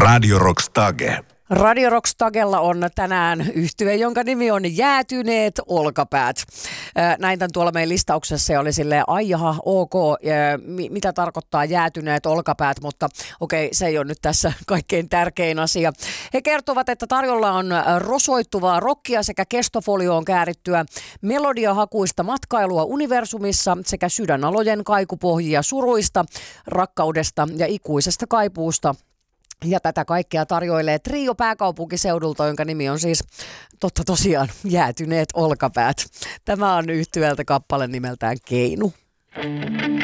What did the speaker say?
Radio Rockstage. Radio Rockstagella on tänään yhtye, jonka nimi on Jäätyneet olkapäät. Näin tämän tuolla meidän listauksessa ja oli silleen, ai jaha, ok, mitä tarkoittaa jäätyneet olkapäät, mutta okei, se ei ole nyt tässä kaikkein tärkein asia. He kertovat, että tarjolla on rosoittuvaa rockia sekä kestofolioon käärittyä melodiahakuista matkailua universumissa sekä sydänalojen kaikupohjia suruista, rakkaudesta ja ikuisesta kaipuusta. Ja tätä kaikkea tarjoilee trio pääkaupunkiseudulta, jonka nimi on siis totta tosiaan Jäätyneet olkapäät. Tämä on yhtyeeltä kappale nimeltään Keinu.